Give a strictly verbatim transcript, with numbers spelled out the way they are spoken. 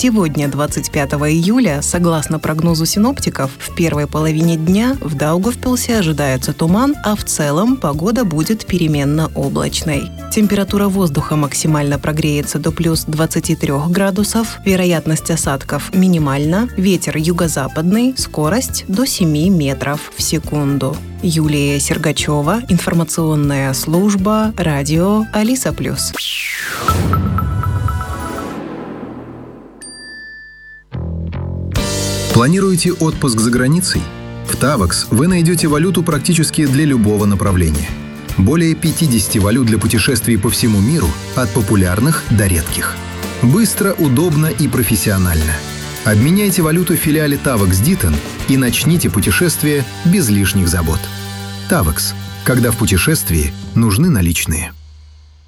Сегодня, двадцать пятого июля, согласно прогнозу синоптиков, в первой половине дня в Даугавпилсе ожидается туман, а в целом погода будет переменно облачной. Температура воздуха максимально прогреется до плюс двадцати трёх градусов, вероятность осадков минимальна, ветер юго-западный, скорость до семи метров в секунду. Юлия Сергачева, информационная служба, радио Алиса Плюс. Планируете отпуск за границей? В Тавакс вы найдете валюту практически для любого направления. Более пятидесяти валют для путешествий по всему миру, от популярных до редких. Быстро, удобно и профессионально. Обменяйте валюту в филиале Тавакс Дитон и начните путешествие без лишних забот. Тавакс. Когда в путешествии нужны наличные.